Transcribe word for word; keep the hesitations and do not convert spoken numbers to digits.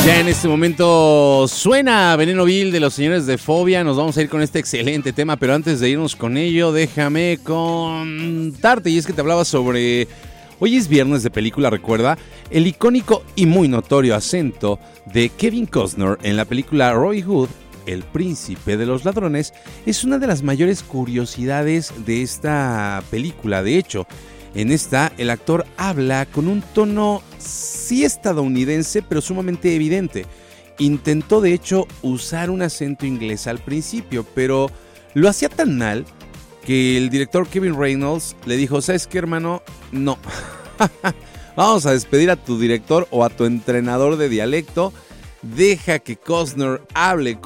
Ya en este momento suena Veneno Vil de los señores de Fobia. Nos vamos a ir con este excelente tema, pero antes de irnos con ello, déjame contarte. Y es que te hablaba sobre... Hoy es viernes de película, recuerda. El icónico y muy notorio acento de Kevin Costner en la película Robin Hood, el príncipe de los ladrones, es una de las mayores curiosidades de esta película. De hecho, en esta, el actor habla con un tono sí estadounidense, pero sumamente evidente. Intentó, de hecho, usar un acento inglés al principio, pero lo hacía tan mal que el director Kevin Reynolds le dijo: ¿sabes qué, hermano? No. Vamos a despedir a tu director o a tu entrenador de dialecto. Deja que Costner hable